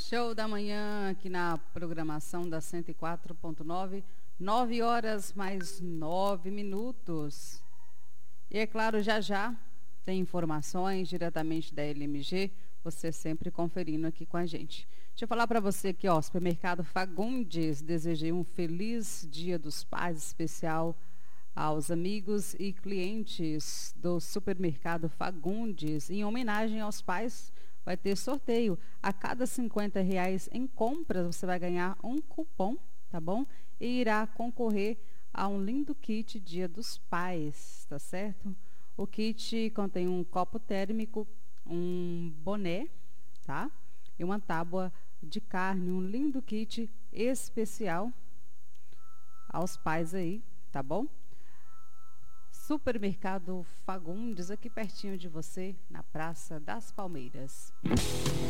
Show da manhã aqui na programação da 104.9, 9 horas mais 9 minutos. E é claro, já tem informações diretamente da LMG, você sempre conferindo aqui com a gente. Deixa eu falar para você aqui, ó, Supermercado Fagundes, desejei um feliz Dia dos Pais especial aos amigos e clientes do Supermercado Fagundes. Em homenagem aos pais, vai ter sorteio. A cada R$50 em compras, você vai ganhar um cupom, tá bom? E irá concorrer a um lindo kit Dia dos Pais, tá certo? O kit contém um copo térmico, um boné, tá? E uma tábua de carne, um lindo kit especial aos pais aí, tá bom? Supermercado Fagundes, aqui pertinho de você, na Praça das Palmeiras.